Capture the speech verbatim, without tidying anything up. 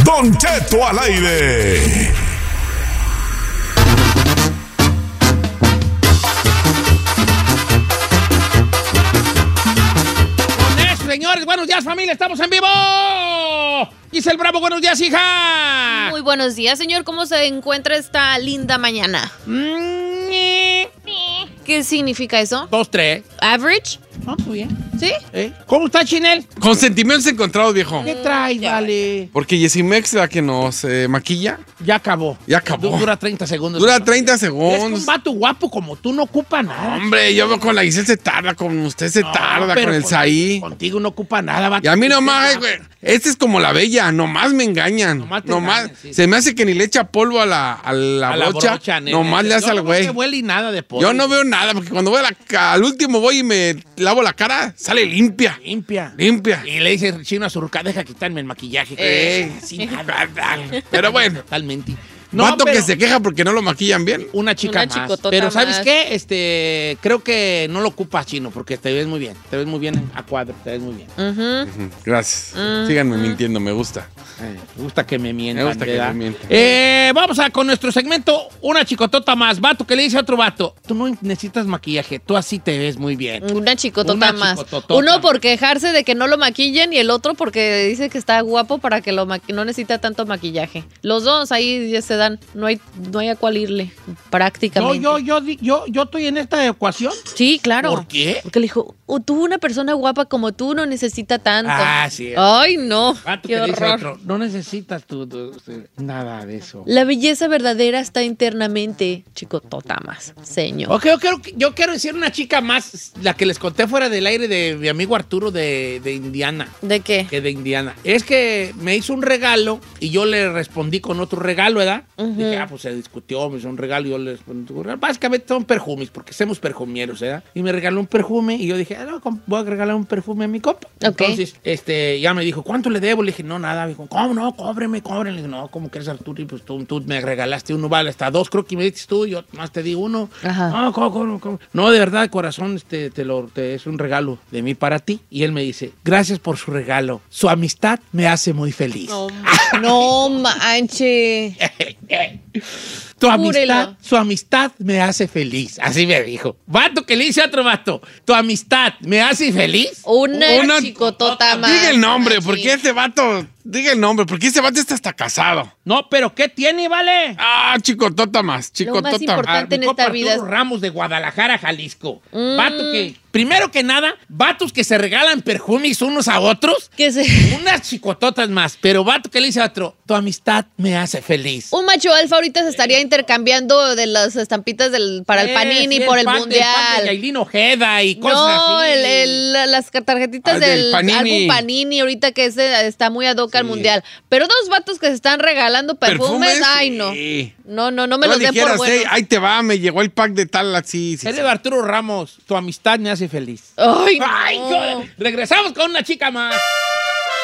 Don Cheto al aire. Señores, buenos días, familia, estamos en vivo. Giselle Bravo, buenos días, hija. Muy buenos días, señor. ¿Cómo se encuentra esta linda mañana? ¿Qué significa eso? Dos, tres. ¿Average? Ah, muy bien. ¿Sí? ¿Eh? ¿Cómo está, Chinel? Con sentimientos encontrados, viejo. ¿Qué traes, vale? Porque Yesimex, la que nos eh, maquilla, Ya acabó. ya acabó. Dura treinta segundos. Dura treinta Es que segundos. un vato guapo como tú no ocupa nada. Hombre, yo veo con la Giselle se tarda, con usted se No, tarda, pero con el con- Saí. Contigo no ocupa nada, vato. Y a mí nomás, Usted güey, este es como la bella, nomás me engañan. Nomás Nomás, te engañan, sí. se me hace que ni le echa polvo a la, a la, a la brocha, brocha, nene. nomás le hace Yo al no güey. se huele nada de polvo. Yo no veo nada, porque cuando voy a la, al último voy y me lavo la cara, sale limpia. Limpia. Limpia. Y le dice Chino a su ruca, deja quitarme el maquillaje. Eh, Sin nada. Pero bueno. Totalmente. Vato pero que se queja porque no lo maquillan bien. Una chica Una más. chicotota Pero ¿sabes más. qué? Este, creo que no lo ocupas, Chino, porque te ves muy bien. Te ves muy bien a cuadro, te ves muy bien. Ujú. Ujú, gracias. Síganme mintiendo, me gusta. Ay, me gusta que me mientan. Me gusta que ¿verdad? me mientan. Eh, vamos a con nuestro segmento, una chicotota más. Vato que le dice a otro vato, tú no necesitas maquillaje, tú así te ves muy bien. Una chicotota Una más. chicototota. Uno por quejarse de que no lo maquillen y el otro porque dice que está guapo para que lo maqui- no necesita tanto maquillaje. Los dos ahí ya se dan. No hay, no hay a cuál irle, Yo, prácticamente. yo, yo, di- yo, yo estoy en esta ecuación. Sí, claro. ¿Por qué? Porque le dijo, "Oh, tú, una persona guapa como tú, no necesita tanto." Ah, sí. Ay, no. Vato Qué que le dice a horror. otro, no necesitas tú, tú, tú, nada de eso. La belleza verdadera está internamente, chicotota más, señor. Ok, yo quiero, yo quiero decir una chica más, la que les conté fuera del aire de mi amigo Arturo de, de Indiana. ¿De qué? Que de Indiana. Es que me hizo un regalo y yo le respondí con otro regalo, ¿verdad? Ujú. Dije, ah, pues se discutió, me hizo un regalo y yo le respondí otro regalo. Básicamente son perfumes, porque somos perfumieros, ¿verdad? Y me regaló un perfume y yo dije, ah, no, com- voy a regalar un perfume a mi compa. Ok. Entonces, este, ya me dijo, ¿cuánto le debo? Le dije, no, nada. Me dijo, ¿cómo no? Cóbreme, cóbreme. Le dije, no, ¿cómo crees, Arturo? Y pues tú, tú me regalaste uno, vale, hasta dos, creo que me diste tú, yo más te di uno. Ajá. No, ¿cómo, cómo, cómo? No, de verdad, de corazón, este, te lo, te, es un regalo de mí para ti. Y él me dice, gracias por su regalo. Su amistad me hace muy feliz. No, no manche. Tu amistad, Júrelo. su amistad me hace feliz. Así me dijo. Vato que le dice a otro vato, tu amistad me hace feliz. Una, Una- chicotota más. Diga el nombre, Machi. porque este vato, diga el nombre, porque este vato está hasta casado. No, pero ¿qué tiene, vale? Ah, chicotota más, chicotota más. importante en mi compa esta vida Arturo es- Ramos de Guadalajara, Jalisco. Mm. Vato que, primero que nada, vatos que se regalan perfumes unos a otros. Que se... Unas chicototas más, pero vato que le dice a otro, tu amistad me hace feliz. Un macho alfa ahorita se estaría intercambiando de las estampitas del, para el Eh, Panini sí, por el pan de- pan de mundial. Yailin Ojeda y cosas No, así. el, el- las tarjetitas Ah, del del Panini. álbum Panini ahorita que ese está muy ad hoc al Sí. mundial. Pero dos vatos que se están regalando perfumes, ¿Perfumes? ay no. Sí. No, no, no me No los den por dijeras, buenos. "Ey, ahí te va, me llegó el pack de tal así. Sí, Él sí. es Arturo Ramos, tu amistad me hace feliz. Ay, no. Ay, yo- regresamos con una chica más.